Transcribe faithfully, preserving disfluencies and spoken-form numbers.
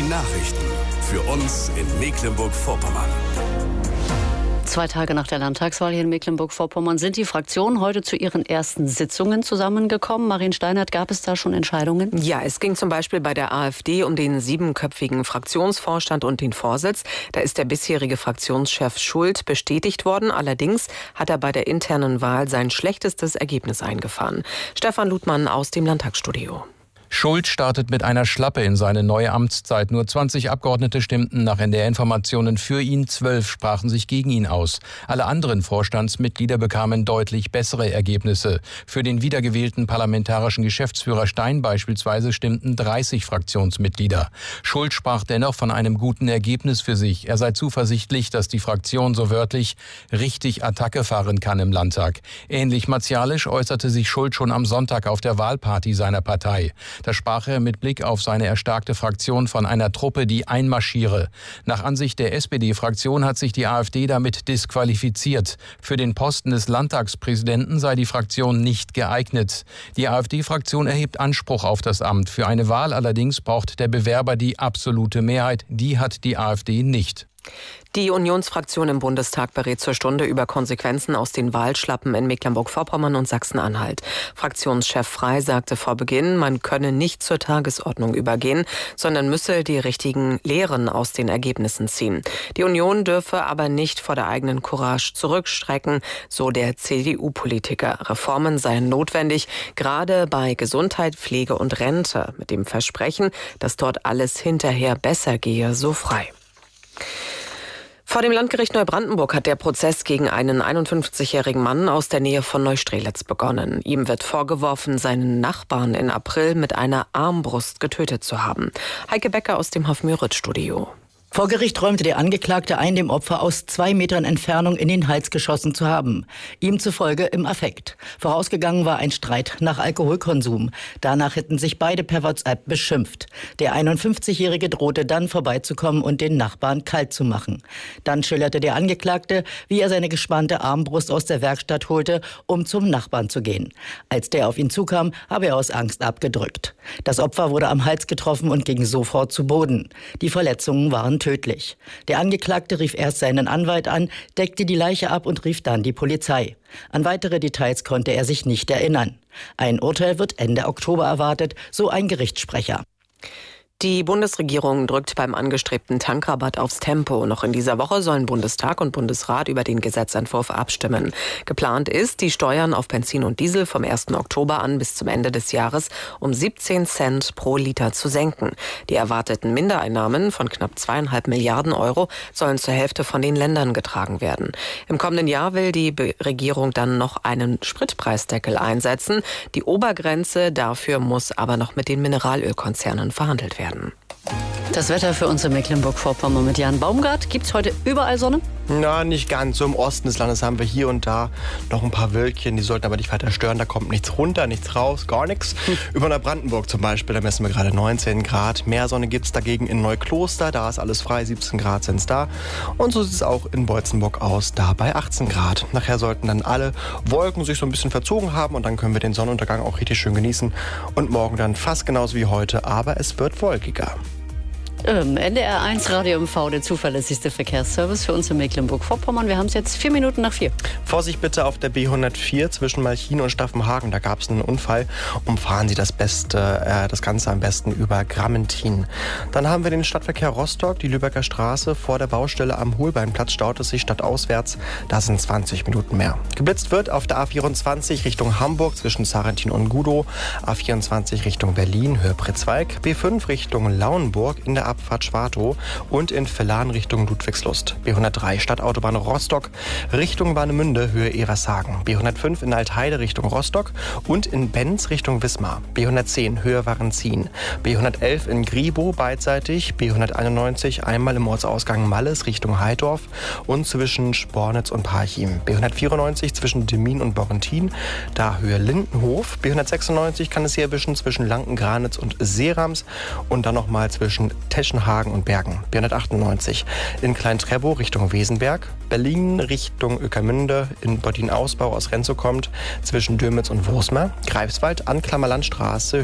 Nachrichten für uns in Mecklenburg-Vorpommern. Zwei Tage nach der Landtagswahl hier in Mecklenburg-Vorpommern sind die Fraktionen heute zu ihren ersten Sitzungen zusammengekommen. Marien Steinert, gab es da schon Entscheidungen? Ja, es ging zum Beispiel bei der AfD um den siebenköpfigen Fraktionsvorstand und den Vorsitz. Da ist der bisherige Fraktionschef Schult bestätigt worden. Allerdings hat er bei der internen Wahl sein schlechtestes Ergebnis eingefahren. Stefan Ludmann aus dem Landtagsstudio. Schult startet mit einer Schlappe in seine neue Amtszeit. Nur zwanzig Abgeordnete stimmten nach N D R-Informationen für ihn, zwölf sprachen sich gegen ihn aus. Alle anderen Vorstandsmitglieder bekamen deutlich bessere Ergebnisse. Für den wiedergewählten parlamentarischen Geschäftsführer Stein beispielsweise stimmten dreißig Fraktionsmitglieder. Schult sprach dennoch von einem guten Ergebnis für sich. Er sei zuversichtlich, dass die Fraktion so wörtlich richtig Attacke fahren kann im Landtag. Ähnlich martialisch äußerte sich Schult schon am Sonntag auf der Wahlparty seiner Partei. Da sprach er mit Blick auf seine erstarkte Fraktion von einer Truppe, die einmarschiere. Nach Ansicht der S P D-Fraktion hat sich die AfD damit disqualifiziert. Für den Posten des Landtagspräsidenten sei die Fraktion nicht geeignet. Die AfD-Fraktion erhebt Anspruch auf das Amt. Für eine Wahl allerdings braucht der Bewerber die absolute Mehrheit. Die hat die AfD nicht. Die Unionsfraktion im Bundestag berät zur Stunde über Konsequenzen aus den Wahlschlappen in Mecklenburg-Vorpommern und Sachsen-Anhalt. Fraktionschef Frey sagte vor Beginn, man könne nicht zur Tagesordnung übergehen, sondern müsse die richtigen Lehren aus den Ergebnissen ziehen. Die Union dürfe aber nicht vor der eigenen Courage zurückschrecken, so der C D U-Politiker. Reformen seien notwendig, gerade bei Gesundheit, Pflege und Rente, mit dem Versprechen, dass dort alles hinterher besser gehe, so Frey. Vor dem Landgericht Neubrandenburg hat der Prozess gegen einen einundfünfzigjährigen Mann aus der Nähe von Neustrelitz begonnen. Ihm wird vorgeworfen, seinen Nachbarn in April mit einer Armbrust getötet zu haben. Heike Becker aus dem Hof-Müritz-Studio. Vor Gericht räumte der Angeklagte ein, dem Opfer aus zwei Metern Entfernung in den Hals geschossen zu haben. Ihm zufolge im Affekt. Vorausgegangen war ein Streit nach Alkoholkonsum. Danach hätten sich beide per WhatsApp beschimpft. Der einundfünfzigjährige drohte dann vorbeizukommen und den Nachbarn kalt zu machen. Dann schilderte der Angeklagte, wie er seine gespannte Armbrust aus der Werkstatt holte, um zum Nachbarn zu gehen. Als der auf ihn zukam, habe er aus Angst abgedrückt. Das Opfer wurde am Hals getroffen und ging sofort zu Boden. Die Verletzungen waren tödlich. Der Angeklagte rief erst seinen Anwalt an, deckte die Leiche ab und rief dann die Polizei. An weitere Details konnte er sich nicht erinnern. Ein Urteil wird Ende Oktober erwartet, so ein Gerichtssprecher. Die Bundesregierung drückt beim angestrebten Tankrabatt aufs Tempo. Noch in dieser Woche sollen Bundestag und Bundesrat über den Gesetzentwurf abstimmen. Geplant ist, die Steuern auf Benzin und Diesel vom ersten Oktober an bis zum Ende des Jahres um siebzehn Cent pro Liter zu senken. Die erwarteten Mindereinnahmen von knapp zweieinhalb Milliarden Euro sollen zur Hälfte von den Ländern getragen werden. Im kommenden Jahr will die Regierung dann noch einen Spritpreisdeckel einsetzen. Die Obergrenze dafür muss aber noch mit den Mineralölkonzernen verhandelt werden. Das Wetter für uns in Mecklenburg-Vorpommern mit Jan Baumgart. Gibt es heute überall Sonne? Na, nicht ganz. So im Osten des Landes haben wir hier und da noch ein paar Wölkchen. Die sollten aber nicht weiter stören. Da kommt nichts runter, nichts raus, gar nichts. Hm. Über Neubrandenburg zum Beispiel, da messen wir gerade neunzehn Grad. Mehr Sonne gibt es dagegen in Neukloster. Da ist alles frei, siebzehn Grad sind es da. Und so sieht es auch in Beutzenburg aus, da bei achtzehn Grad. Nachher sollten dann alle Wolken sich so ein bisschen verzogen haben und dann können wir den Sonnenuntergang auch richtig schön genießen. Und morgen dann fast genauso wie heute, aber es wird wolkiger. Ähm, N D R eins Radio M V, der zuverlässigste Verkehrsservice für uns in Mecklenburg-Vorpommern. Wir haben es jetzt vier Minuten nach vier. Vorsicht bitte auf der B hundertvier zwischen Malchin und Staffenhagen. Da gab es einen Unfall. Umfahren Sie das, Beste, äh, das Ganze am besten über Grammentin. Dann haben wir den Stadtverkehr Rostock, die Lübecker Straße. Vor der Baustelle am Holbeinplatz staut es sich stadtauswärts. Da sind zwanzig Minuten mehr. Geblitzt wird auf der A vierundzwanzig Richtung Hamburg zwischen Sarrentin und Gudow. A vierundzwanzig Richtung Berlin, Höhe Pritzwalk. B fünf Richtung Lauenburg in der Abfahrt Schwartow und in Villan Richtung Ludwigslust. B hundertdrei Stadtautobahn Rostock Richtung Warnemünde, Höhe Evershagen. B hundertfünf in Altheide Richtung Rostock und in Benz Richtung Wismar. B hundertzehn Höhe Warenzin. B hundertelf in Griebow beidseitig. B hunderteinundneunzig einmal im Ortsausgang Malles Richtung Heidorf und zwischen Spornitz und Parchim. B hundertvierundneunzig zwischen Demmin und Borrentin, da Höhe Lindenhof. B hundertsechsundneunzig kann es hier erwischen zwischen Lanken-Granitz und Seerams und dann nochmal zwischen Teschenhagen und Bergen. B hundertachtundneunzig in Klein-Treppow Richtung Wesenberg. Berlin Richtung Ueckermünde in Bottien-Ausbau aus Renzow kommt zwischen Dömitz und Wosmer. Greifswald an Klammerlandstraße